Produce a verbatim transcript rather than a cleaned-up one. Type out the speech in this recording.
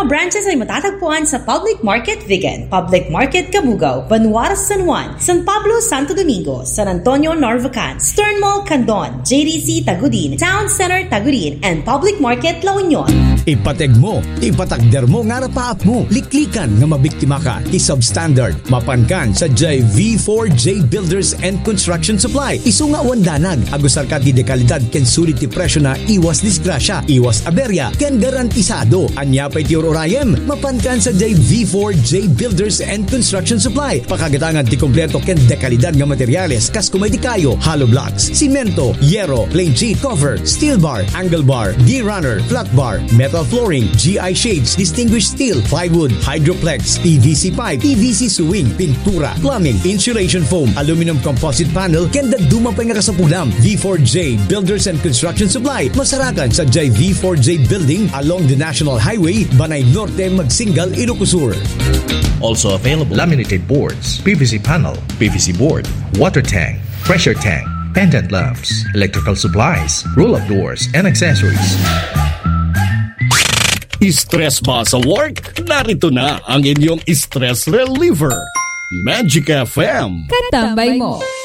branches ay matatagpuan sa Public Market Vigan, Public Market Cabugao, Banuaras San Juan, San Pablo Santo Domingo, San Antonio Narvacan, Stern Mall Candon, J D C Tagudin, Town Center Tagudin, and Public Market La Union. Ipateg mo, ipatagder mo nga rapaap mo, liklikan nga mabiktima ka, i-substandard, mapankan sa J V four J Builders and Construction Supply. Isu nga wandanag, agusar ka di dekalidad ken sulit ti presyo na iwas disgrasya, iwas aberya, ken garantisado. Anya pa'y ti ororayem, mapankan sa J V four J Builders and Construction Supply. Pakagatangan ti kompleto ken dekalidad nga materyales, kas kumay di kayo, hollow blocks, simento, yero, plain sheet, cover, steel bar, angle bar, D-runner, flat bar, metal flooring, G I shades, distinguished steel, plywood, hydroplex, P V C pipe, P V C swing, pintura, plumbing, insulation foam, aluminum composite panel, ken dagduma pa nga kasapulam. V four J Builders and Construction Supply, masarakan sa J V four J Building along the National Highway, Banay Norte, Magsingal, Ilocosur. Also available laminated boards, P V C panel, P V C board, water tank, pressure tank, pendant lamps, electrical supplies, roll-up doors, and accessories. Stress ba sa work? Narito na ang inyong stress reliever, Magic F M. Katambay mo.